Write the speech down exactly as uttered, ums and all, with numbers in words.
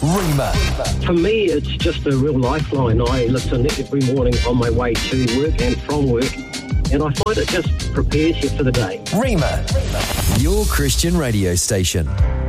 Rima. For me, it's just a real lifeline. I listen every morning on my way to work and from work, and I find it just prepares you for the day. Rima, your Christian radio station.